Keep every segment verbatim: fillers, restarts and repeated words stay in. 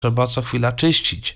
trzeba co chwila czyścić.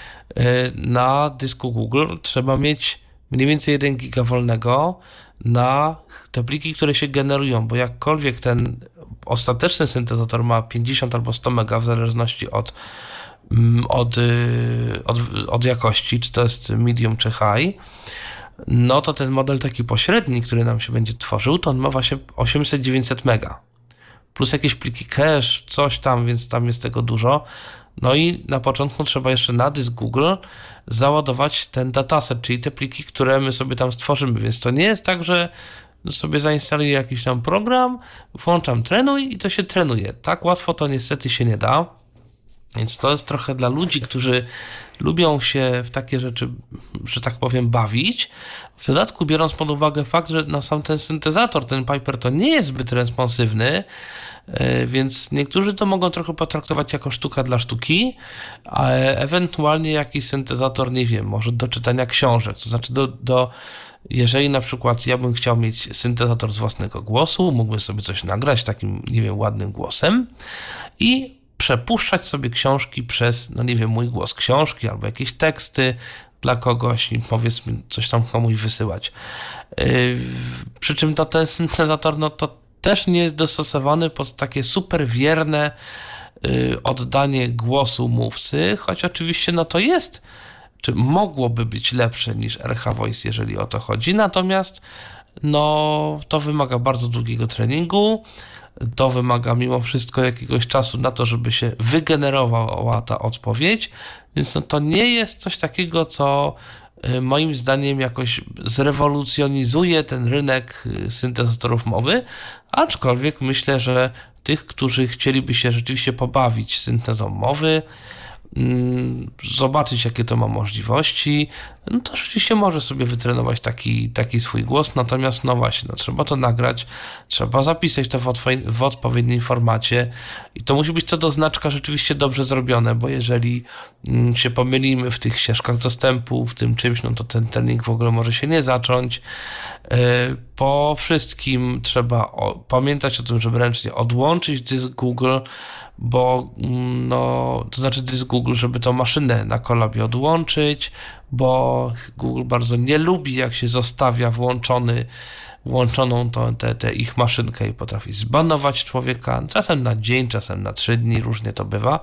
Na dysku Google trzeba mieć mniej więcej jeden giga wolnego na te pliki, które się generują, bo jakkolwiek ten ostateczny syntezator ma pięćdziesiąt albo sto mega w zależności od, od, od, od jakości, czy to jest medium czy high, no to ten model taki pośredni, który nam się będzie tworzył, to on ma właśnie osiemset dziewięćset mega. Plus jakieś pliki cache, coś tam, więc tam jest tego dużo. No i na początku trzeba jeszcze na dysk Google załadować ten dataset, czyli te pliki, które my sobie tam stworzymy. Więc to nie jest tak, że sobie zainstaluję jakiś tam program, włączam trenuj i to się trenuje. Tak łatwo to niestety się nie da. Więc to jest trochę dla ludzi, którzy lubią się w takie rzeczy, że tak powiem, bawić. W dodatku biorąc pod uwagę fakt, że na sam ten syntezator, ten Piper to nie jest zbyt responsywny, więc niektórzy to mogą trochę potraktować jako sztuka dla sztuki, a ewentualnie jakiś syntezator, nie wiem, może do czytania książek, to znaczy do, do jeżeli na przykład ja bym chciał mieć syntezator z własnego głosu, mógłbym sobie coś nagrać takim, nie wiem, ładnym głosem i przepuszczać sobie książki przez, no nie wiem, mój głos książki albo jakieś teksty dla kogoś i powiedzmy coś tam komuś wysyłać. Yy, przy czym to ten syntezator, no to też nie jest dostosowany pod takie super wierne yy, oddanie głosu mówcy, choć oczywiście no to jest, czy mogłoby być lepsze niż R H Voice, jeżeli o to chodzi, natomiast no to wymaga bardzo długiego treningu, to wymaga mimo wszystko jakiegoś czasu na to, żeby się wygenerowała ta odpowiedź, więc no to nie jest coś takiego, co moim zdaniem jakoś zrewolucjonizuje ten rynek syntezatorów mowy, aczkolwiek myślę, że tych, którzy chcieliby się rzeczywiście pobawić syntezą mowy, zobaczyć, jakie to ma możliwości, no to rzeczywiście może sobie wytrenować taki, taki swój głos, natomiast no właśnie, no trzeba to nagrać, trzeba zapisać to w, otw- w odpowiednim formacie i to musi być co do znaczka rzeczywiście dobrze zrobione, bo jeżeli mm, się pomylimy w tych ścieżkach dostępu, w tym czymś, no to ten trening w ogóle może się nie zacząć. Yy, po wszystkim trzeba o, pamiętać o tym, żeby ręcznie odłączyć dysk Google, bo no, to znaczy dysk Google, żeby tą maszynę na kolabie odłączyć, bo Google bardzo nie lubi, jak się zostawia włączony, włączoną tą, te, te ich maszynkę i potrafi zbanować człowieka, czasem na dzień, czasem na trzy dni, różnie to bywa.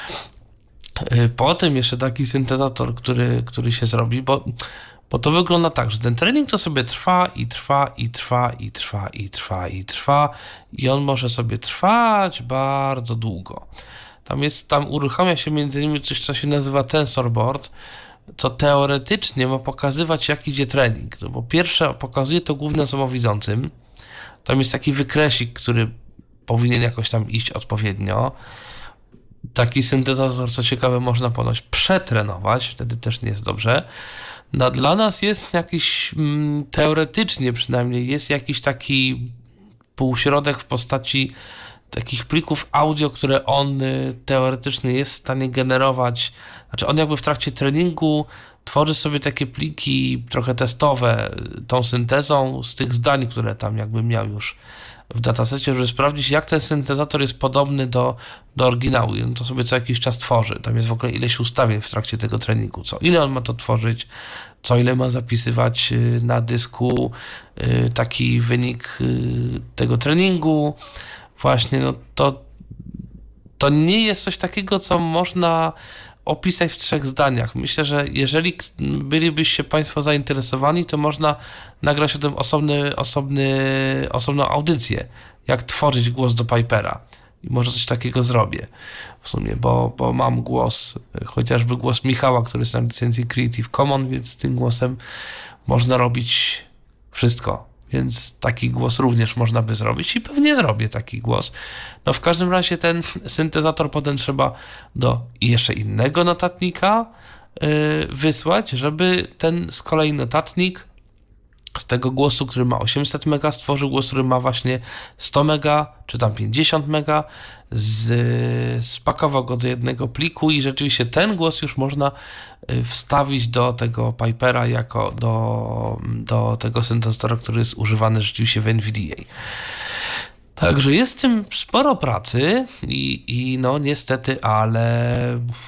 Potem jeszcze taki syntezator, który, który się zrobi, bo Bo to wygląda tak, że ten trening to sobie trwa i trwa i trwa i trwa i trwa i trwa i on może sobie trwać bardzo długo. Tam jest, tam uruchamia się między innymi coś, co się nazywa TensorBoard, co teoretycznie ma pokazywać, jak idzie trening. No bo pierwsze pokazuje to głównie osobowidzącym. Tam jest taki wykresik, który powinien jakoś tam iść odpowiednio. Taki syntezator, co ciekawe, można ponoć przetrenować, wtedy też nie jest dobrze. No dla nas jest jakiś, mm, teoretycznie przynajmniej, jest jakiś taki półśrodek w postaci takich plików audio, które on y, teoretycznie jest w stanie generować. Znaczy on jakby w trakcie treningu tworzy sobie takie pliki trochę testowe tą syntezą z tych zdań, które tam jakby miał już w datasecie, żeby sprawdzić, jak ten syntezator jest podobny do, do oryginału. I on to sobie co jakiś czas tworzy. Tam jest w ogóle ileś ustawień w trakcie tego treningu. Co ile on ma to tworzyć, co ile ma zapisywać na dysku taki wynik tego treningu. Właśnie, no to, to nie jest coś takiego, co można opisać w trzech zdaniach. Myślę, że jeżeli bylibyście Państwo zainteresowani, to można nagrać o tym osobny, osobny, osobną audycję, jak tworzyć głos do Pipera. I może coś takiego zrobię w sumie, bo, bo mam głos, chociażby głos Michała, który jest na licencji Creative Commons, więc z tym głosem można robić wszystko. Więc taki głos również można by zrobić i pewnie zrobię taki głos. No w każdym razie ten syntezator potem trzeba do jeszcze innego notatnika yy, wysłać, żeby ten z kolei notatnik z tego głosu, który ma osiemset mega, stworzył głos, który ma właśnie sto mega, czy tam pięćdziesiąt mega, z, spakował go do jednego pliku i rzeczywiście ten głos już można wstawić do tego Pipera jako do, do tego syntezatora, który jest używany rzeczywiście w N V D A. Także jest w tym sporo pracy i, i no niestety, ale